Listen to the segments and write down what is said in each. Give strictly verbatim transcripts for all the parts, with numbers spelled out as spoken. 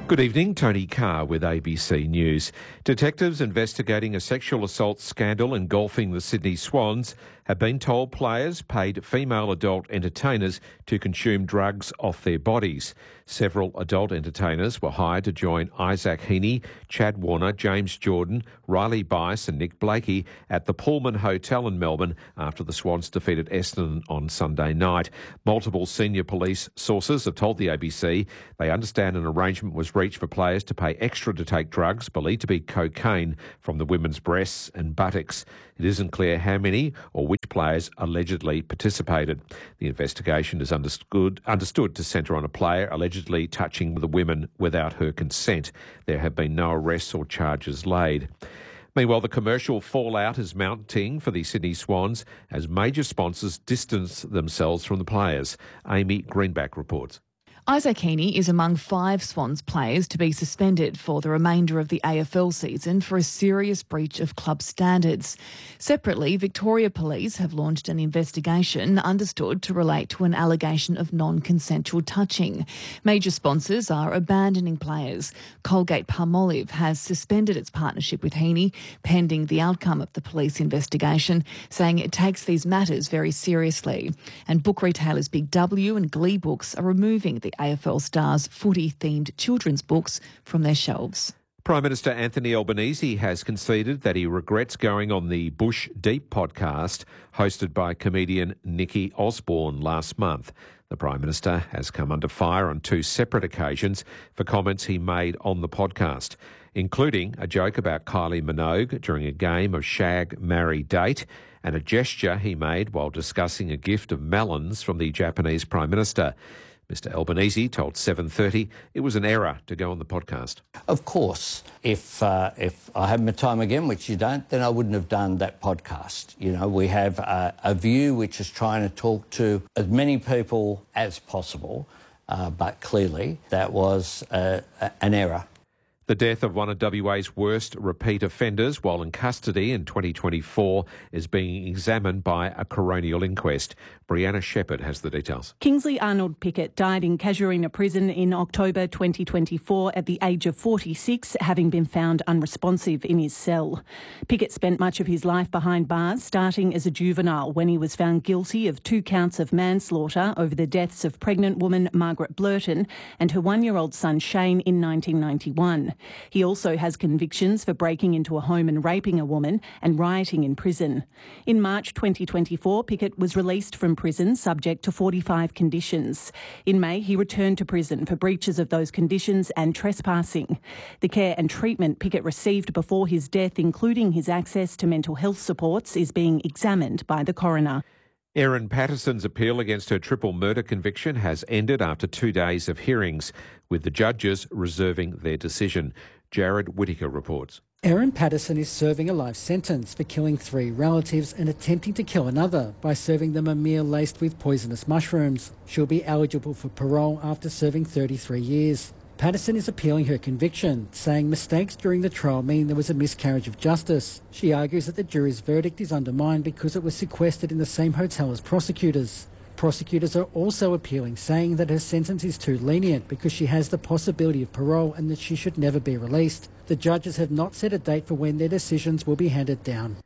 Good evening, Tony Carr with A B C News. Detectives investigating a sexual assault scandal engulfing the Sydney Swans have been told players paid female adult entertainers to consume drugs off their bodies. Several adult entertainers were hired to join Isaac Heaney, Chad Warner, James Jordan, Riley Bice and Nick Blakey at the Pullman Hotel in Melbourne after the Swans defeated Essendon on Sunday night. Multiple senior police sources have told the A B C they understand an arrangement was reached for players to pay extra to take drugs believed to be cocaine from the women's breasts and buttocks. It isn't clear how many or which players allegedly participated. The investigation is understood, understood to centre on a player allegedly touching the women without her consent. There have been no arrests or charges laid. Meanwhile, the commercial fallout is mounting for the Sydney Swans as major sponsors distance themselves from the players. Amy Greenback reports. Isaac Heaney is among five Swans players to be suspended for the remainder of the A F L season for a serious breach of club standards. Separately, Victoria Police have launched an investigation understood to relate to an allegation of non-consensual touching. Major sponsors are abandoning players. Colgate-Palmolive has suspended its partnership with Heaney pending the outcome of the police investigation, saying it takes these matters very seriously. And book retailers Big W and Glee Books are removing the A F L stars' footy-themed children's books from their shelves. Prime Minister Anthony Albanese has conceded that he regrets going on the Bush Deep podcast hosted by comedian Nikki Osborne last month. The Prime Minister has come under fire on two separate occasions for comments he made on the podcast, including a joke about Kylie Minogue during a game of Shag, Marry, Date and a gesture he made while discussing a gift of melons from the Japanese Prime Minister. Mister Albanese told seven thirty it was an error to go on the podcast. Of course, if uh, if I had my time again, which you don't, then I wouldn't have done that podcast. You know, we have a, a view which is trying to talk to as many people as possible, uh, but clearly that was uh, an error. The death of one of W A's worst repeat offenders while in custody in twenty twenty-four is being examined by a coronial inquest. Brianna Shepherd has the details. Kingsley Arnold Pickett died in Casuarina Prison in October twenty twenty-four at the age of forty-six, having been found unresponsive in his cell. Pickett spent much of his life behind bars, starting as a juvenile when he was found guilty of two counts of manslaughter over the deaths of pregnant woman Margaret Blurton and her one-year-old son Shane in nineteen ninety-one. He also has convictions for breaking into a home and raping a woman and rioting in prison. In March twenty twenty-four, Pickett was released from prison subject to forty-five conditions. In May, he returned to prison for breaches of those conditions and trespassing. The care and treatment Pickett received before his death, including his access to mental health supports, is being examined by the coroner. Erin Patterson's appeal against her triple murder conviction has ended after two days of hearings, with the judges reserving their decision. Jared Whittaker reports. Erin Patterson is serving a life sentence for killing three relatives and attempting to kill another by serving them a meal laced with poisonous mushrooms. She'll be eligible for parole after serving thirty-three years. Patterson is appealing her conviction, saying mistakes during the trial mean there was a miscarriage of justice. She argues that the jury's verdict is undermined because it was sequestered in the same hotel as prosecutors. Prosecutors are also appealing, saying that her sentence is too lenient because she has the possibility of parole and that she should never be released. The judges have not set a date for when their decisions will be handed down.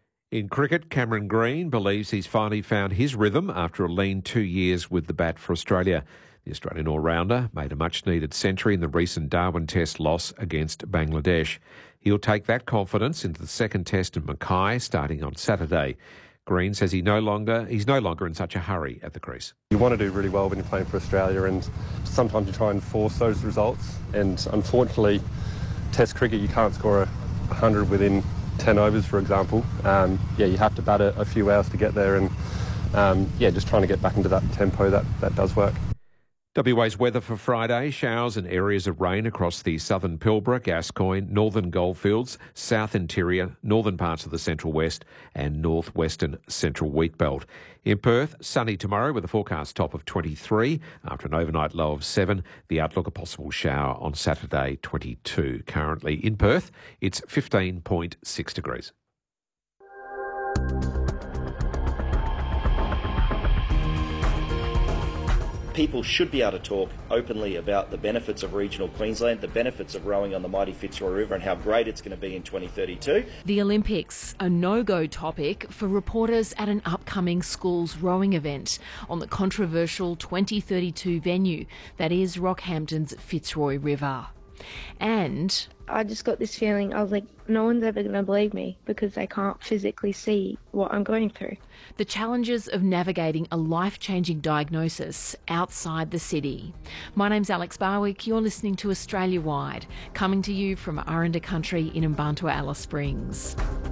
In cricket, Cameron Green believes he's finally found his rhythm after a lean two years with the bat for Australia. The Australian all-rounder made a much-needed century in the recent Darwin Test loss against Bangladesh. He'll take that confidence into the second test in Mackay starting on Saturday. Green says he no longer he's no longer in such a hurry at the crease. You want to do really well when you're playing for Australia, and sometimes you try and force those results. And unfortunately, Test cricket, you can't score a one hundred within ten overs, for example. Um, yeah, you have to bat a, a few hours to get there, and um, yeah, just trying to get back into that tempo, that, that does work. W A's weather for Friday: showers and areas of rain across the southern Pilbara, Gascoyne, northern Goldfields, south interior, northern parts of the central west and northwestern central wheatbelt. In Perth, sunny tomorrow with a forecast top of twenty-three after an overnight low of seven. The outlook, a possible shower on Saturday, twenty-two. Currently in Perth, it's fifteen point six degrees. people should be able to talk openly about the benefits of regional Queensland, the benefits of rowing on the mighty Fitzroy River and how great it's going to be in twenty thirty-two. The Olympics, a no-go topic for reporters at an upcoming schools rowing event on the controversial twenty thirty-two venue that is Rockhampton's Fitzroy River. And I just got this feeling, I was like, no one's ever going to believe me because they can't physically see what I'm going through. The challenges of navigating a life-changing diagnosis outside the city. My name's Alex Barwick, you're listening to Australia Wide, coming to you from Aranda Country in Mbantua Alice Springs.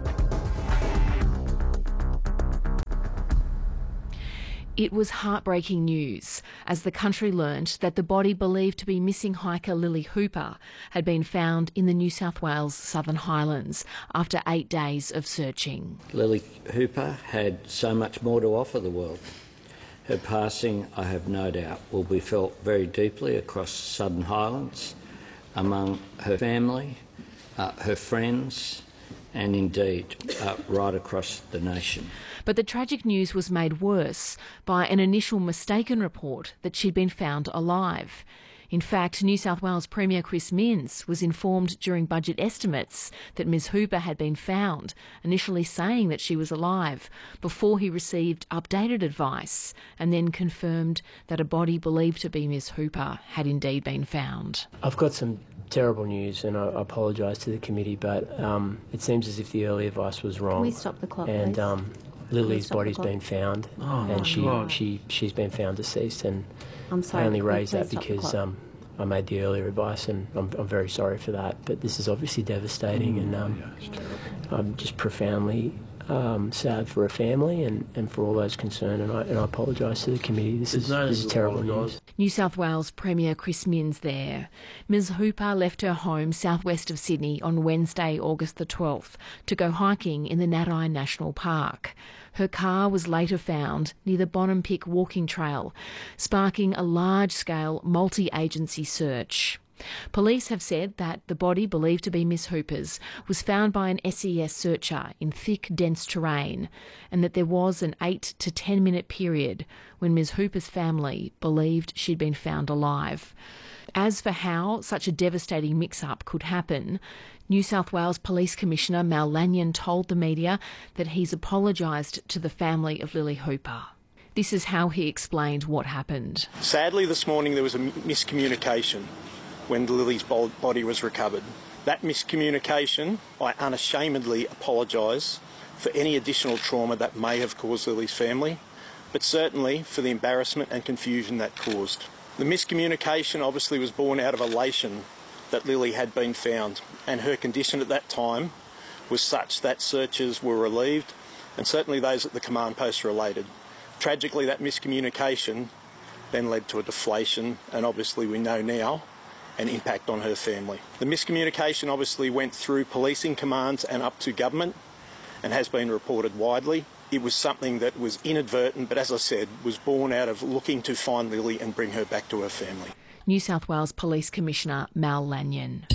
It was heartbreaking news as the country learnt that the body believed to be missing hiker Lily Hooper had been found in the New South Wales Southern Highlands after eight days of searching. Lily Hooper had so much more to offer the world. Her passing, I have no doubt, will be felt very deeply across Southern Highlands, among her family, uh, her friends, and indeed uh, right across the nation. But the tragic news was made worse by an initial mistaken report that she'd been found alive. In fact, New South Wales Premier Chris Minns was informed during budget estimates that Ms Hooper had been found, initially saying that she was alive, before he received updated advice and then confirmed that a body believed to be Ms Hooper had indeed been found. I've got some terrible news, and I apologise to the committee, but um, it seems as if the early advice was wrong. Can we stop the clock, and, please? Um, Lily's body's been found, oh, and she, God. she, she's been found deceased, and I'm sorry, I only can we raised that please stop the because clock? um, I made the earlier advice, and I'm, I'm very sorry for that, but this is obviously devastating, Mm, and um, yeah, it's terrible. I'm just profoundly um, sad for her family and, and for all those concerned, and I, and I apologise to the committee. This There's is, no this is need to terrible apologise. news. New South Wales Premier Chris Minns there. Ms Hooper left her home southwest of Sydney on Wednesday, August the twelfth, to go hiking in the Nadi National Park. Her car was later found near the Bonham-Pick walking trail, sparking a large-scale multi-agency search. Police have said that the body, believed to be Miss Hooper's, was found by an S E S searcher in thick, dense terrain, and that there was an eight to ten minute period when Miss Hooper's family believed she'd been found alive. As for how such a devastating mix-up could happen, New South Wales Police Commissioner Mal Lanyon told the media that he's apologised to the family of Lily Hooper. This is how he explained what happened. Sadly, this morning there was a miscommunication when Lily's body was recovered. That miscommunication, I unashamedly apologise for any additional trauma that may have caused Lily's family, but certainly for the embarrassment and confusion that caused. The miscommunication obviously was born out of elation that Lily had been found, and her condition at that time was such that searchers were relieved, and certainly those at the command post related. Tragically, that miscommunication then led to a deflation, and obviously we know now an impact on her family. The miscommunication obviously went through policing commands and up to government and has been reported widely. It was something that was inadvertent, but as I said, was born out of looking to find Lily and bring her back to her family. New South Wales Police Commissioner Mal Lanyon.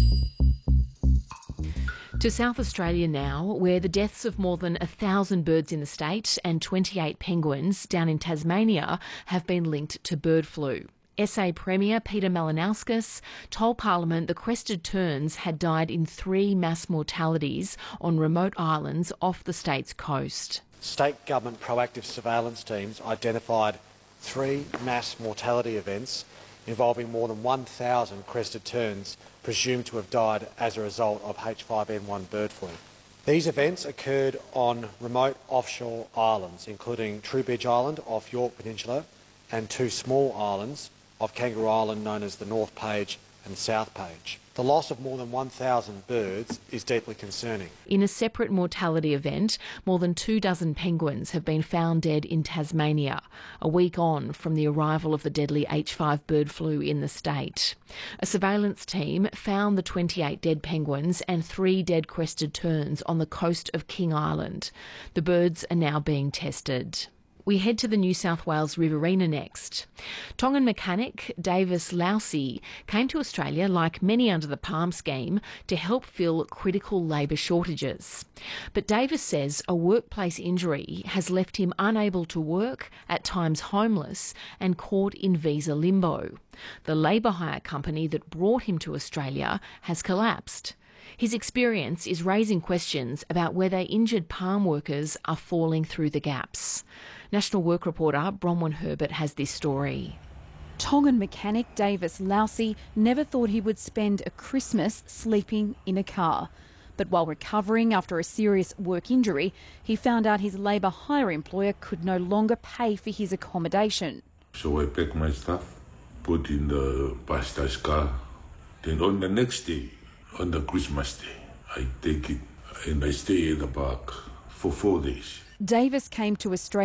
To South Australia now, where the deaths of more than a thousand birds in the state and twenty-eight penguins down in Tasmania have been linked to bird flu. S A Premier Peter Malinauskas told Parliament the crested terns had died in three mass mortalities on remote islands off the state's coast. State government proactive surveillance teams identified three mass mortality events involving more than one thousand crested terns presumed to have died as a result of H five N one bird flu. These events occurred on remote offshore islands, including Trowbridge Island off York Peninsula and two small islands off Kangaroo Island known as the North Page and South Page. The loss of more than one thousand birds is deeply concerning. In a separate mortality event, more than two dozen penguins have been found dead in Tasmania, a week on from the arrival of the deadly H five bird flu in the state. A surveillance team found the twenty-eight dead penguins and three dead crested terns on the coast of King Island. The birds are now being tested. We head to the New South Wales Riverina next. Tongan mechanic Davis Lousy came to Australia, like many under the PALM scheme, to help fill critical labour shortages. But Davis says a workplace injury has left him unable to work, at times homeless, and caught in visa limbo. The labour hire company that brought him to Australia has collapsed. His experience is raising questions about whether injured palm workers are falling through the gaps. National Work reporter Bronwyn Herbert has this story. Tongan mechanic Davis Lousy never thought he would spend a Christmas sleeping in a car. But while recovering after a serious work injury, he found out his labour hire employer could no longer pay for his accommodation. So I packed my stuff, put in the pastor's car. Then on the next day, on the Christmas day, I take it and I stay in the park for four days. Davis came to Australia